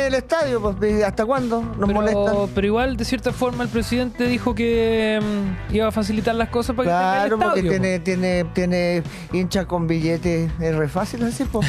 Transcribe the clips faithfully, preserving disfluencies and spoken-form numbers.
el estadio, pues, ¿hasta cuándo nos pero, molestan? Pero igual, de cierta forma, el presidente dijo que um, iba a facilitar las cosas para claro, que tenga el estadio. Porque tiene, tiene, tiene hinchas con billetes, es re fácil así, pues.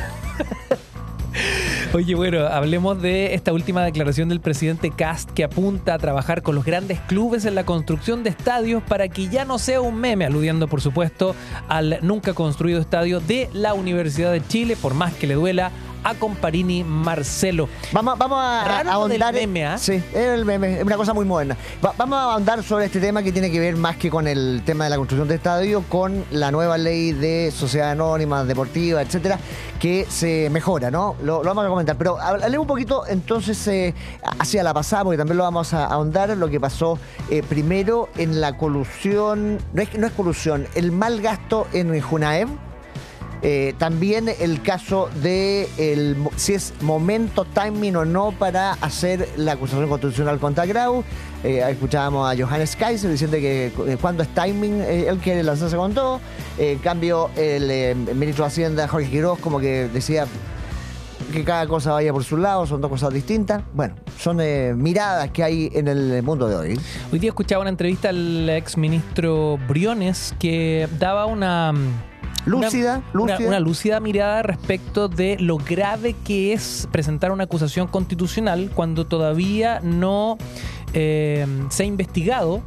Oye, bueno, hablemos de esta última declaración del presidente Kast, que apunta a trabajar con los grandes clubes en la construcción de estadios para que ya no sea un meme, aludiendo por supuesto al nunca construido estadio de la Universidad de Chile, por más que le duela a Comparini Marcelo. Vamos, vamos a, Raro a ahondar. del meme, ¿eh? Sí, es el meme, es una cosa muy moderna. Va, vamos a ahondar sobre este tema que tiene que ver más que con el tema de la construcción de estadio, con la nueva ley de sociedades anónimas, deportivas, etcétera, que se mejora, ¿no? Lo, lo vamos a comentar. Pero hablemos un poquito entonces eh, hacia la pasada, porque también lo vamos a ahondar, lo que pasó eh, primero en la colusión, no es, no es colusión, el mal gasto en Junaev. Eh, también el caso de el, si es momento, timing o no para hacer la acusación constitucional contra Grau. Eh, escuchábamos a Johannes Kaiser diciendo que eh, cuando es timing, eh, él quiere lanzarse con todo. Eh, en cambio, el, eh, el ministro de Hacienda, Jorge Quiroz, como que decía que cada cosa vaya por su lado, son dos cosas distintas. Bueno, son eh, miradas que hay en el mundo de hoy. Hoy día escuchaba una entrevista al exministro Briones que daba una... Lúcida, una, lúcida. Una, una lúcida mirada respecto de lo grave que es presentar una acusación constitucional cuando todavía no eh, se ha investigado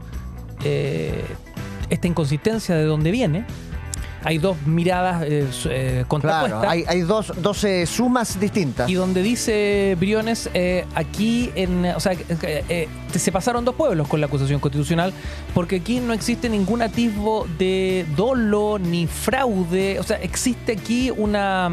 eh, esta inconsistencia de dónde viene. Hay dos miradas eh, eh, contrapuestas. Claro, hay, hay dos, dos eh, sumas distintas. Y donde dice Briones, eh, aquí en, o sea, eh, eh, se pasaron dos pueblos con la acusación constitucional, porque aquí no existe ningún atisbo de dolo ni fraude. O sea, existe aquí una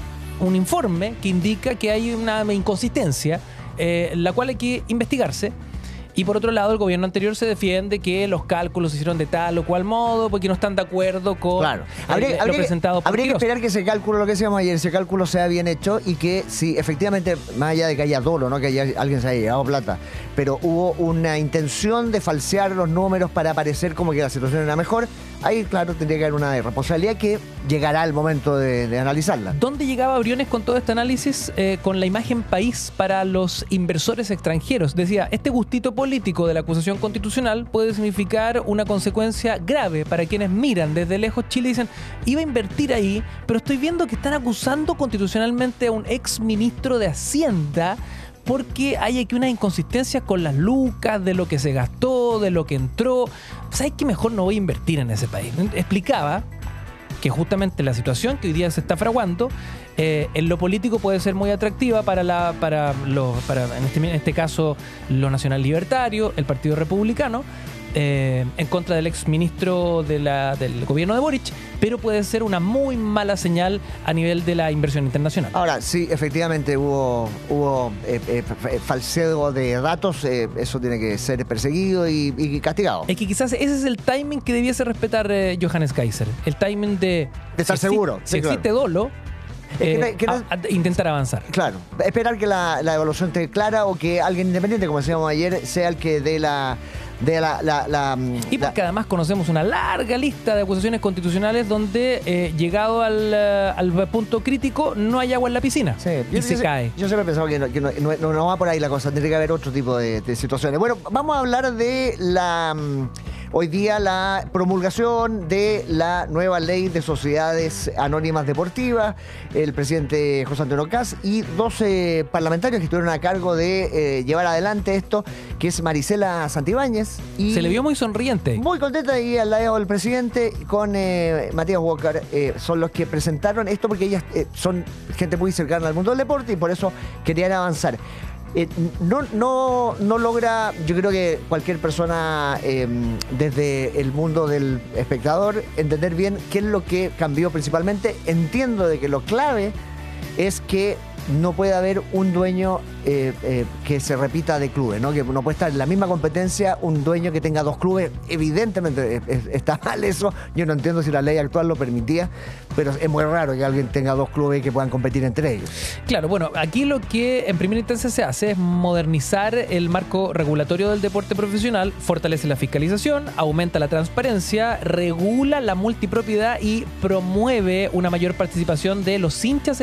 un informe que indica que hay una inconsistencia, eh, la cual hay que investigarse. Y por otro lado, el gobierno anterior se defiende que los cálculos se hicieron de tal o cual modo porque no están de acuerdo con claro. el, habría, lo habría presentado por Habría que Quiroz. esperar que ese cálculo, lo que decíamos ayer, ese cálculo sea bien hecho y que si efectivamente, más allá de que haya dolo, no que haya, alguien se haya llevado plata, pero hubo una intención de falsear los números para parecer como que la situación era mejor, ahí claro tendría que haber una responsabilidad que llegará el momento de, de analizarla. ¿Dónde llegaba Briones con todo este análisis? Eh, con la imagen país para los inversores extranjeros. Decía, este gustito político de la acusación constitucional puede significar una consecuencia grave para quienes miran desde lejos Chile y dicen, iba a invertir ahí, pero estoy viendo que están acusando constitucionalmente a un ex ministro de Hacienda porque hay aquí una inconsistencia con las lucas, de lo que se gastó, de lo que entró. ¿Sabes qué? Mejor no voy a invertir en ese país. Explicaba que justamente la situación que hoy día se está fraguando eh, en lo político puede ser muy atractiva para la para los para en este, en este caso lo nacional libertario, el Partido Republicano, eh, en contra del ex ministro de la, del gobierno de Boric, pero puede ser una muy mala señal a nivel de la inversión internacional. Ahora, sí, efectivamente hubo, hubo eh, eh, falseo de datos, eh, eso tiene que ser perseguido y, y castigado. Es que quizás ese es el timing que debiese respetar eh, Johannes Kaiser, el timing de, de estar si seguro. Si sí, existe claro. dolo, Es que, eh, que no, a, a intentar avanzar. Claro, esperar que la, la evaluación esté clara o que alguien independiente, como decíamos ayer, sea el que dé la... De la, la, la, y porque la, además conocemos una larga lista de acusaciones constitucionales donde, eh, llegado al, uh, al punto crítico, no hay agua en la piscina sí, y yo, se yo, cae. Yo siempre he pensado que, no, que no, no, no va por ahí la cosa, tendría que haber otro tipo de, de situaciones. Bueno, vamos a hablar de la... Hoy día la promulgación de la nueva ley de sociedades anónimas deportivas, el presidente José Antonio Kast y doce parlamentarios que estuvieron a cargo de eh, llevar adelante esto, que es Marisela Santibáñez. Y se le vio muy sonriente. Muy contenta ahí al lado del presidente con eh, Matías Walker, eh, son los que presentaron esto porque ellas eh, son gente muy cercana al mundo del deporte y por eso querían avanzar. Eh, no, no, no logra, yo creo que cualquier persona eh, desde el mundo del espectador entender bien qué es lo que cambió principalmente. Entiendo de que lo clave es que no puede haber un dueño eh, eh, que se repita de clubes, ¿no? Que no puede estar en la misma competencia un dueño que tenga dos clubes. Evidentemente es, está mal eso. Yo no entiendo si la ley actual lo permitía, pero es muy raro que alguien tenga dos clubes que puedan competir entre ellos. Claro, bueno, aquí lo que en primera instancia se hace es modernizar el marco regulatorio del deporte profesional, fortalece la fiscalización, aumenta la transparencia, regula la multipropiedad y promueve una mayor participación de los hinchas en las instituciones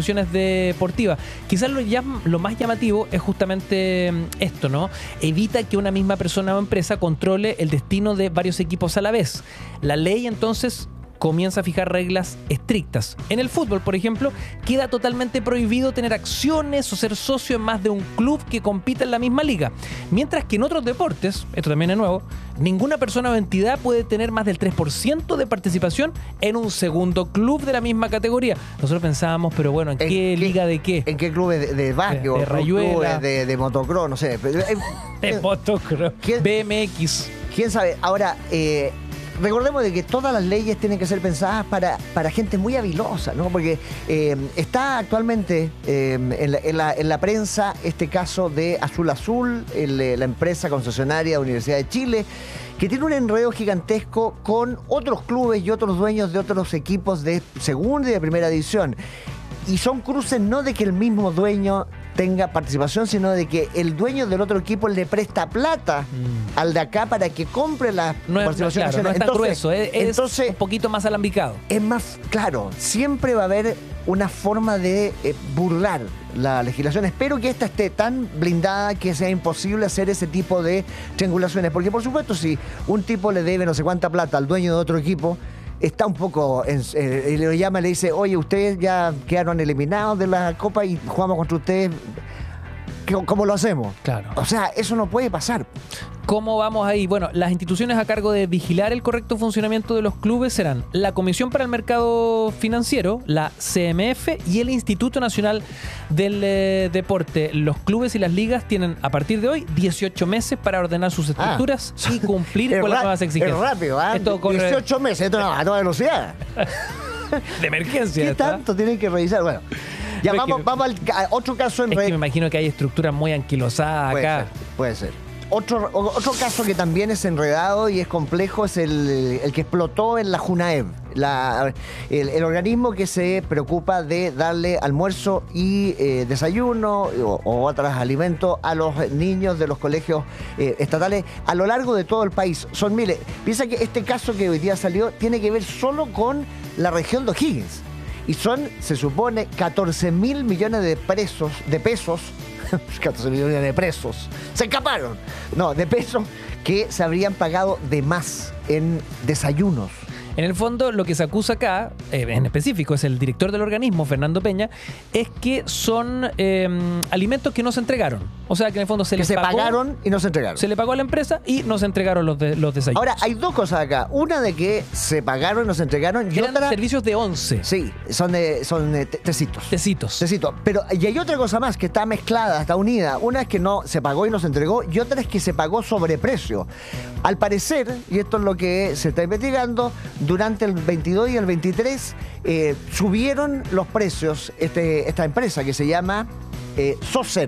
instituciones deportivas. Quizás lo, llam- lo más llamativo es justamente esto, ¿no? Evita que una misma persona o empresa controle el destino de varios equipos a la vez. La ley entonces comienza a fijar reglas estrictas. En el fútbol, por ejemplo, queda totalmente prohibido tener acciones o ser socio en más de un club que compita en la misma liga. Mientras que en otros deportes, esto también es nuevo, ninguna persona o entidad puede tener más del tres por ciento de participación en un segundo club de la misma categoría. Nosotros pensábamos, pero bueno, ¿en, ¿En qué, qué liga de qué? ¿En qué clubes de, de básquetbol? De, de rayuela. Clubes de, de motocross, no sé. De motocross. B M X. ¿Quién sabe? Ahora, eh, recordemos de que todas las leyes tienen que ser pensadas para, para gente muy habilosa, ¿no? Porque eh, está actualmente eh, en, la, en, la, en la prensa este caso de Azul Azul, el, la empresa concesionaria de Universidad de Chile, que tiene un enredo gigantesco con otros clubes y otros dueños de otros equipos de segunda y de primera división. Y son cruces no de que el mismo dueño tenga participación, sino de que el dueño del otro equipo le presta plata mm. al de acá para que compre la no es, participación claro, no es tan entonces, grueso, es, entonces, es un poquito más alambicado. Es más, claro, siempre va a haber una forma de eh, burlar la legislación. Espero que esta esté tan blindada que sea imposible hacer ese tipo de triangulaciones, porque por supuesto si un tipo le debe no sé cuánta plata al dueño de otro equipo, está un poco, en, eh, y le llama y le dice, oye, ustedes ya quedaron eliminados de la Copa y jugamos contra ustedes, ¿cómo lo hacemos? Claro. O sea, eso no puede pasar. ¿Cómo vamos ahí? Bueno, las instituciones a cargo de vigilar el correcto funcionamiento de los clubes serán la Comisión para el Mercado Financiero, la C M F y el Instituto Nacional del eh, Deporte. Los clubes y las ligas tienen a partir de hoy dieciocho meses para ordenar sus estructuras ah, y cumplir con las nuevas exigencias. Es rápido, ¿eh? Esto corre... dieciocho meses, esto no, a toda velocidad. De emergencia. ¿Qué ¿está? tanto tienen que revisar? Bueno, ya Pero vamos, que, vamos al a otro caso en es red. Que me imagino que hay estructuras muy anquilosadas puede acá. Ser, puede ser. Otro, otro caso que también es enredado y es complejo es el, el que explotó en la Junaev, la, el, el organismo que se preocupa de darle almuerzo y eh, desayuno o, o otros alimentos a los niños de los colegios eh, estatales a lo largo de todo el país. Son miles. Piensa que este caso que hoy día salió tiene que ver solo con la región de O'Higgins. Y son, se supone, catorce mil millones de pesos, de pesos, catorce millones de pesos, se escaparon, no, de pesos que se habrían pagado de más en desayunos. En el fondo, lo que se acusa acá, eh, en específico, es el director del organismo, Fernando Peña, es que son eh, alimentos que no se entregaron. O sea, que en el fondo se que les se pagó, pagaron y no se entregaron. Se le pagó a la empresa y no se entregaron los, de, los desayunos. Ahora, hay dos cosas acá. Una de que se pagaron y no se entregaron. Y Eran otra, servicios de once. Sí, son de, son de tecitos. Tecitos. Tecitos. Pero, y hay otra cosa más que está mezclada, está unida. Una es que no se pagó y no se entregó, y otra es que se pagó sobreprecio. Al parecer, y esto es lo que se está investigando, durante el veintidós y el veintitrés eh, subieron los precios este, esta empresa que se llama eh, Socer.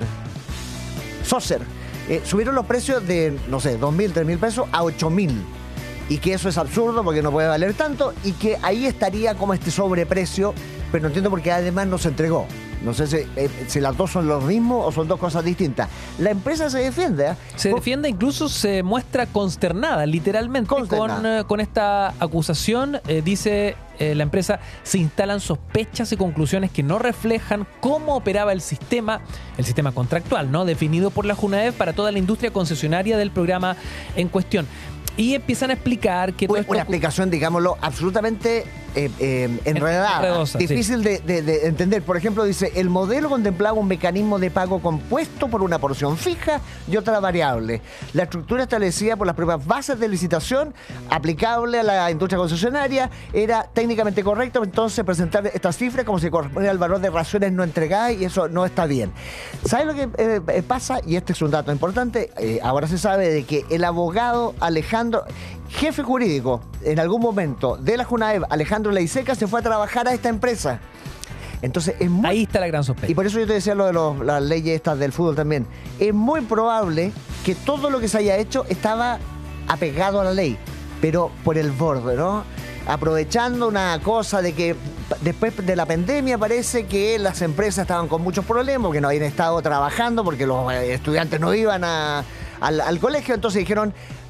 Socer. Eh, subieron los precios de, no sé, dos mil, tres mil pesos a ocho mil. Y que eso es absurdo porque no puede valer tanto y que ahí estaría como este sobreprecio, pero no entiendo por qué además no se entregó. No sé si, eh, si las dos son los mismos o son dos cosas distintas. La empresa se defiende. ¿eh? Se Por... defiende, incluso se muestra consternada, literalmente, consternada. Con, eh, con esta acusación. Eh, dice eh, la empresa, se instalan sospechas y conclusiones que no reflejan cómo operaba el sistema, el sistema contractual, ¿no? Definido por la Junaev para toda la industria concesionaria del programa en cuestión. Y empiezan a explicar que... Una, una explicación, digámoslo, absolutamente eh, eh, enredada, enredosa, difícil sí. de, de, de entender. Por ejemplo, dice, el modelo contemplaba un mecanismo de pago compuesto por una porción fija y otra variable. La estructura establecida por las propias bases de licitación, aplicable a la industria concesionaria, era técnicamente correcto, entonces presentar estas cifras como si correspondiera al valor de raciones no entregadas, y eso no está bien. ¿Sabes lo que eh, pasa? Y este es un dato importante. Eh, ahora se sabe de que el abogado Alejandro jefe jurídico en algún momento de la Junaev, Alejandro Leiseca, se fue a trabajar a esta empresa. Entonces es muy... Ahí está la gran sospecha. Y por eso yo te decía lo de los, las leyes estas del fútbol también. Es muy probable que todo lo que se haya hecho estaba apegado a la ley, pero por el borde, ¿no? Aprovechando una cosa de que después de la pandemia parece que las empresas estaban con muchos problemas, que no habían estado trabajando porque los estudiantes no iban a, al, al colegio, entonces dijeron,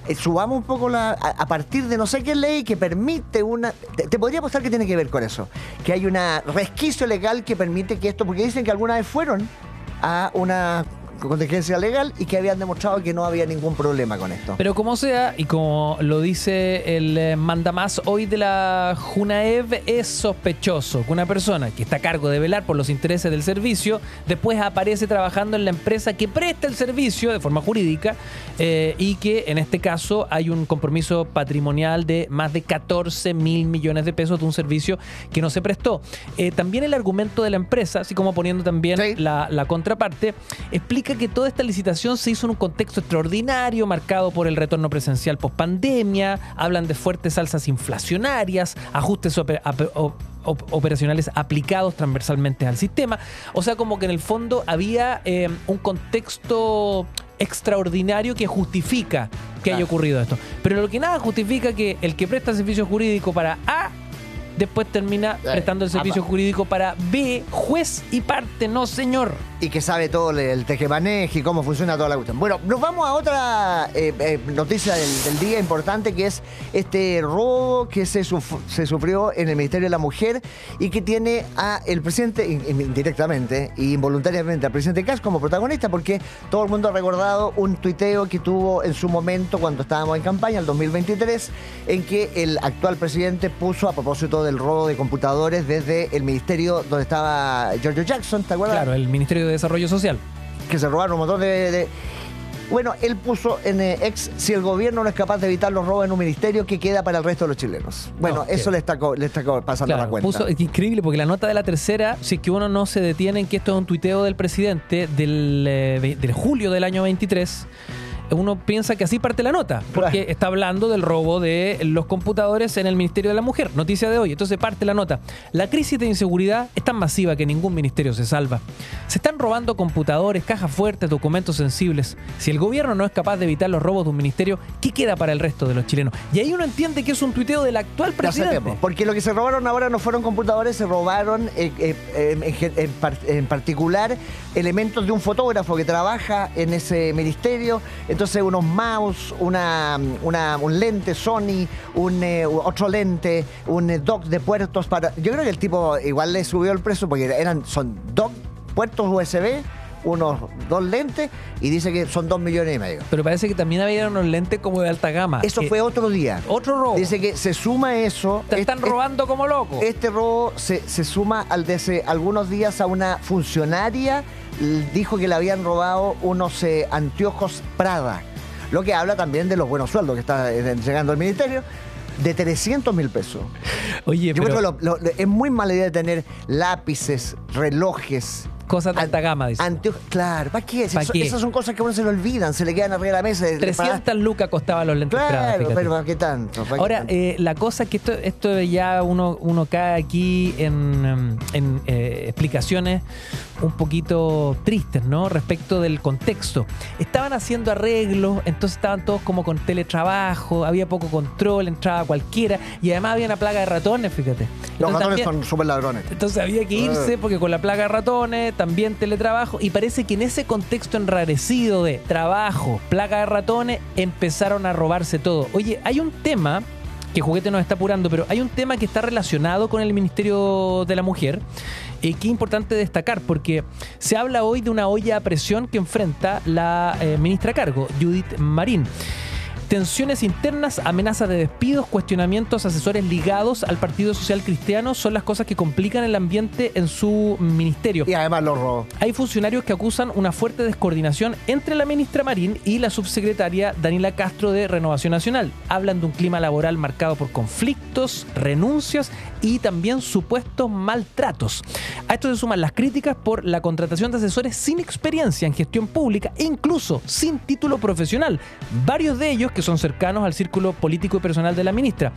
eh, subamos un poco la, a, a partir de no sé qué ley que permite una... Te, te podría apostar que tiene que ver con eso, que hay un resquicio legal que permite que esto, porque dicen que alguna vez fueron a una contingencia legal y que habían demostrado que no había ningún problema con esto. Pero como sea, y como lo dice el eh, mandamás hoy de la Junaev, es sospechoso que una persona que está a cargo de velar por los intereses del servicio después aparece trabajando en la empresa que presta el servicio de forma jurídica eh, y que en este caso hay un compromiso patrimonial de más de catorce mil millones de pesos de un servicio que no se prestó. Eh, también el argumento de la empresa, así como poniendo también sí. la, la contraparte, explica que toda esta licitación se hizo en un contexto extraordinario, marcado por el retorno presencial post-pandemia. Hablan de fuertes alzas inflacionarias, ajustes oper- op- op- operacionales aplicados transversalmente al sistema. O sea, como que en el fondo había eh, un contexto extraordinario que justifica que haya ocurrido esto. Pero lo que nada justifica que el que presta servicio jurídico para A después termina prestando el servicio jurídico para B, juez y parte, no señor. Y que sabe todo el tejemaneje y cómo funciona toda la cuestión. Bueno, nos vamos a otra eh, eh, noticia del, del día importante, que es este robo que se, suf- se sufrió en el Ministerio de la Mujer y que tiene a el presidente, indirectamente e involuntariamente al presidente Kast como protagonista, porque todo el mundo ha recordado un tuiteo que tuvo en su momento cuando estábamos en campaña, el dos mil veintitrés, en que el actual presidente puso, a propósito del robo de computadores desde el ministerio donde estaba Giorgio Jackson, ¿te acuerdas? Claro, el Ministerio de Desarrollo Social. Que se robaron un montón de... de... Bueno, él puso en eh, ex, si el gobierno no es capaz de evitar los robos en un ministerio, ¿qué queda para el resto de los chilenos? Bueno, no, eso le está, le está pasando claro, la cuenta. Puso, es increíble, porque la nota de la tercera, si es que uno no se detiene en que esto es un tuiteo del presidente del, eh, del julio del año veintitrés, uno piensa que así parte la nota, porque claro. está hablando del robo de los computadores en el Ministerio de la Mujer, noticia de hoy. Entonces parte la nota. La crisis de inseguridad es tan masiva que ningún ministerio se salva. Se están robando computadores, cajas fuertes, documentos sensibles. Si el gobierno no es capaz de evitar los robos de un ministerio, ¿qué queda para el resto de los chilenos? Y ahí uno entiende que es un tuiteo del actual presidente. Sabemos, porque lo que se robaron ahora no fueron computadores, se robaron eh, eh, eh, en, par- en particular elementos de un fotógrafo que trabaja en ese ministerio. Entonces unos mouse, una, una, un lente Sony, un eh, otro lente, un eh, dock de puertos para... Yo creo que el tipo igual le subió el precio porque eran, son dock, puertos U S B, unos dos lentes, y dice que son dos millones y medio. Pero parece que también había unos lentes como de alta gama. Eso que... fue otro día. Otro robo. Dice que se suma eso. Te están este, robando como loco. Este robo se, se suma al de hace algunos días a una funcionaria. Dijo que le habían robado unos eh, anteojos Prada. Lo que habla también de los buenos sueldos que está eh, llegando al ministerio. De trescientos mil pesos. Oye, Yo pero... creo que lo, lo, es muy mala idea de tener lápices, relojes. Cosas de alta gama, dice. Anteojos, claro, ¿para qué? ¿Pa Eso, qué? Esas son cosas que a uno se le olvidan, se le quedan arriba de la mesa. trescientas lucas costaban los lentes Claro, Prada, pero ¿para qué tanto? ¿Para Ahora, qué tanto? eh, la cosa es que esto, esto ya uno, uno cae aquí en, en eh, explicaciones un poquito tristes, ¿no? Respecto del contexto. Estaban haciendo arreglos, entonces estaban todos como con teletrabajo, había poco control, entraba cualquiera, y además había una plaga de ratones, fíjate. Los Entonces, ratones también, son súper ladrones. Entonces había que irse porque con la plaga de ratones, también teletrabajo, y parece que en ese contexto enrarecido de trabajo, plaga de ratones, empezaron a robarse todo. Oye, hay un tema que Juguete nos está apurando, pero hay un tema que está relacionado con el Ministerio de la Mujer, eh, que es importante destacar, porque se habla hoy de una olla a presión que enfrenta la eh, ministra a cargo, Judith Marín. Tensiones internas, amenazas de despidos, cuestionamientos, asesores ligados al Partido Social Cristiano son las cosas que complican el ambiente en su ministerio. Y además los robos. Hay funcionarios que acusan una fuerte descoordinación entre la ministra Marín y la subsecretaria Daniela Castro de Renovación Nacional. Hablan de un clima laboral marcado por conflictos, renuncias y también supuestos maltratos. A esto se suman las críticas por la contratación de asesores sin experiencia en gestión pública e incluso sin título profesional. Varios de ellos que son cercanos al círculo político y personal de la ministra.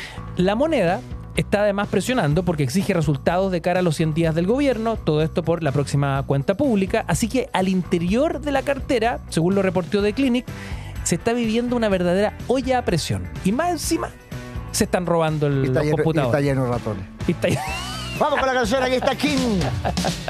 La Moneda está además presionando porque exige resultados de cara a los cien días del gobierno, todo esto por la próxima cuenta pública, así que al interior de la cartera, según lo reportó The Clinic, se está viviendo una verdadera olla a presión. Y más encima, se están robando el, los lleno, computadores. Y está lleno de ratones. Y está lleno. Vamos con la canción, aquí está King.